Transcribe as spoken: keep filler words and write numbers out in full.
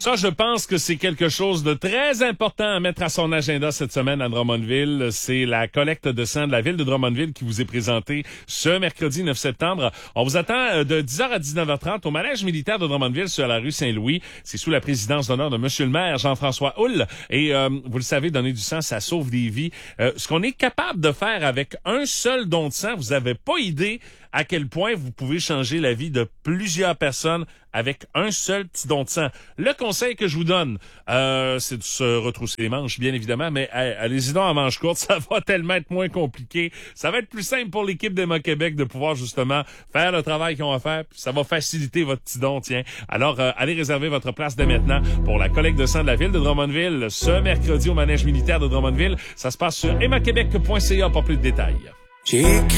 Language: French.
Ça, je pense que c'est quelque chose de très important à mettre à son agenda cette semaine à Drummondville. C'est la collecte de sang de la ville de Drummondville qui vous est présentée ce mercredi neuf septembre. On vous attend de dix heures à dix-neuf heures trente au manège militaire de Drummondville sur la rue Saint-Louis. C'est sous la présidence d'honneur de Monsieur le maire Jean-François Houle. Et euh, vous le savez, donner du sang, ça sauve des vies. Euh, ce qu'on est capable de faire avec un seul don de sang, vous avez pas idée à quel point vous pouvez changer la vie de plusieurs personnes avec un seul petit don de sang. Le conseil que je vous donne, euh, c'est de se retrousser les manches, bien évidemment, mais allez-y donc en manches courtes, ça va tellement être moins compliqué. Ça va être plus simple pour l'équipe d'Emma Québec de pouvoir justement faire le travail qu'ils ont à faire, puis ça va faciliter votre petit don, tiens. Alors, euh, allez réserver votre place dès maintenant pour la collecte de sang de la ville de Drummondville ce mercredi au manège militaire de Drummondville. Ça se passe sur emma québec point c a pour plus de détails.